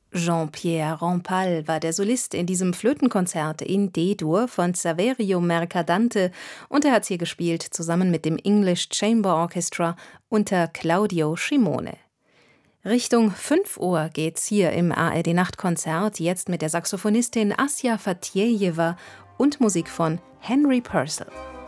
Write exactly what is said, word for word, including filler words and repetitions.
Jean-Pierre Rampal war der Solist in diesem Flötenkonzert in D-Dur von Saverio Mercadante und er hat hier gespielt zusammen mit dem English Chamber Orchestra unter Claudio Scimone. Richtung fünf Uhr geht's hier im A R D-Nachtkonzert jetzt mit der Saxophonistin Asja Fatjejewa und Musik von Henry Purcell.